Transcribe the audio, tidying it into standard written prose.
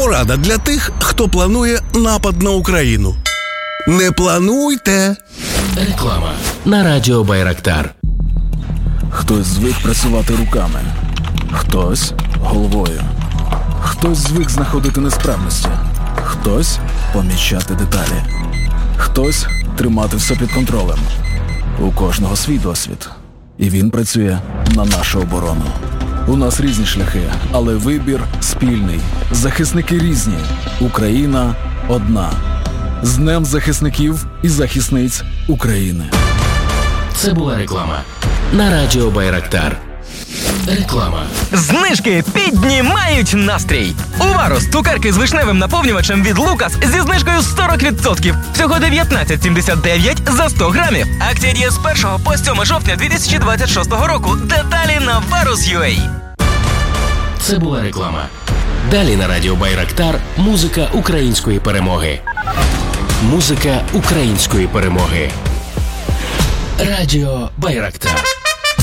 Порада для тих, хто планує напад на Україну. Не плануйте. Реклама на радіо Байрактар. Хтось звик працювати руками, хтось головою. Хтось звик знаходити несправності, хтось помічати деталі, хтось тримати все під контролем. У кожного свій досвід, і він працює на нашу оборону. У нас різні шляхи, але вибір спільний. Захисники різні. Україна одна. З Днем захисників і захисниць України. Це була реклама на радіо Байрактар. Реклама. Знижки піднімають настрій. У Варус цукерки з вишневим наповнювачем від Лукас зі знижкою 40%. Всього 19,79 за 100 грамів. Акція діє з 1 по 7 жовтня 2026 року. Деталі на Varus.ua. Це була реклама. Далі на радіо Байрактар музика української перемоги. Музика української перемоги. Радіо Байрактар.